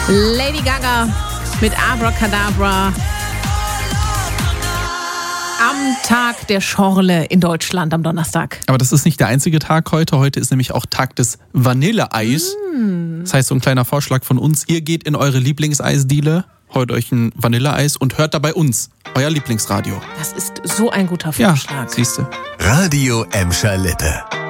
Lady Gaga mit Abracadabra. Am Tag der Schorle in Deutschland am Donnerstag. Aber das ist nicht der einzige Tag heute. Heute ist nämlich auch Tag des Vanilleeis. Das heißt, so ein kleiner Vorschlag von uns. Ihr geht in eure Lieblingseisdiele, holt euch ein Vanilleeis und hört dabei uns, euer Lieblingsradio. Das ist so ein guter Vorschlag. Ja, siehste. Radio Emscher Lippe.